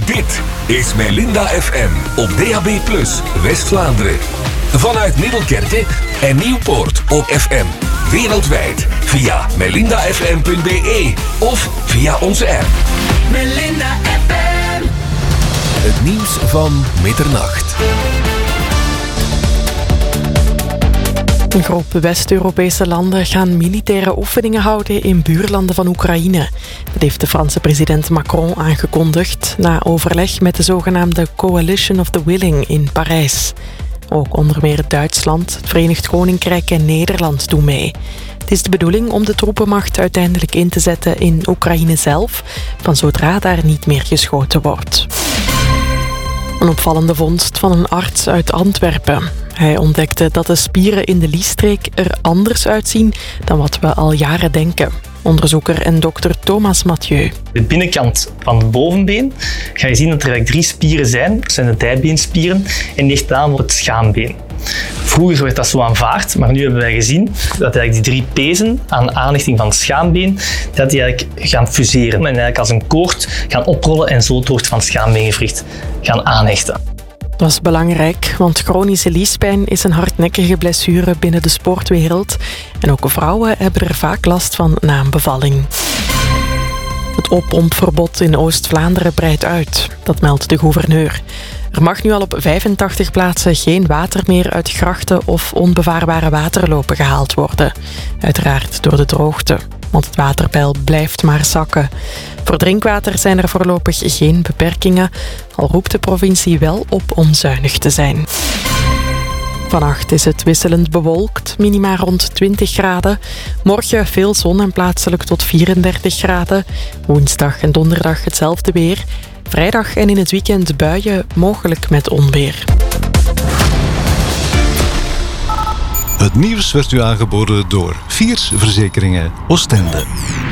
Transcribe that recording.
Dit is Melinda FM op DAB+ West-Vlaanderen. Vanuit Middelkerke en Nieuwpoort op FM. Wereldwijd via melindafm.be of via onze app. Melinda FM. Het nieuws van middernacht. Een groep West-Europese landen gaan militaire oefeningen houden in buurlanden van Oekraïne. Dat heeft de Franse president Macron aangekondigd na overleg met de zogenaamde Coalition of the Willing in Parijs. Ook onder meer Duitsland, het Verenigd Koninkrijk en Nederland doen mee. Het is de bedoeling om de troepenmacht uiteindelijk in te zetten in Oekraïne zelf, van zodra daar niet meer geschoten wordt. Een opvallende vondst van een arts uit Antwerpen. Hij ontdekte dat de spieren in de liesstreek er anders uitzien dan wat we al jaren denken. Onderzoeker en dokter Thomas Mathieu. De binnenkant van het bovenbeen ga je zien dat er eigenlijk 3 spieren zijn. Dat zijn de dijbeenspieren en die ligt aan op het schaambeen. Vroeger werd dat zo aanvaard, maar nu hebben wij gezien dat eigenlijk die 3 pezen aan aanhechting van het schaambeen, dat die eigenlijk gaan fuseren en eigenlijk als een koord gaan oprollen en zo het hoofd van het schaambeengewricht gaan aanhechten. Dat is belangrijk, want chronische liespijn is een hardnekkige blessure binnen de sportwereld. En ook vrouwen hebben er vaak last van na een bevalling. Het oppompverbod in Oost-Vlaanderen breidt uit, dat meldt de gouverneur. Er mag nu al op 85 plaatsen geen water meer uit grachten of onbevaarbare waterlopen gehaald worden. Uiteraard door de droogte, want het waterpeil blijft maar zakken. Voor drinkwater zijn er voorlopig geen beperkingen, al roept de provincie wel op om zuinig te zijn. Vannacht is het wisselend bewolkt, minima rond 20 graden. Morgen veel zon en plaatselijk tot 34 graden. Woensdag en donderdag hetzelfde weer. Vrijdag en in het weekend buien, mogelijk met onweer. Het nieuws werd u aangeboden door Viers Verzekeringen Oostende.